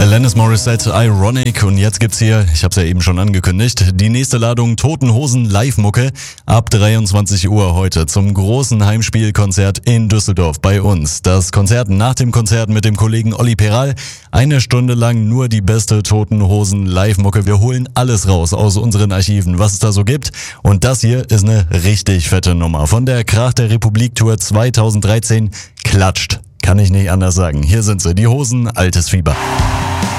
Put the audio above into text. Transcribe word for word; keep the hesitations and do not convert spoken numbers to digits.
Alanis Morissette, Ironic. Und jetzt gibt's hier, ich hab's ja eben schon angekündigt, die nächste Ladung Toten Hosen Live-Mucke ab dreiundzwanzig Uhr heute zum großen Heimspielkonzert in Düsseldorf bei uns. Das Konzert nach dem Konzert mit dem Kollegen Olli Peral. Eine Stunde lang nur die beste Toten Hosen Live-Mucke. Wir holen alles raus aus unseren Archiven, was es da so gibt. Und das hier ist eine richtig fette Nummer von der Krach der Republik Tour zweitausenddreizehn. Klatscht. Kann ich nicht anders sagen. Hier sind sie, die Hosen, altes Fieber.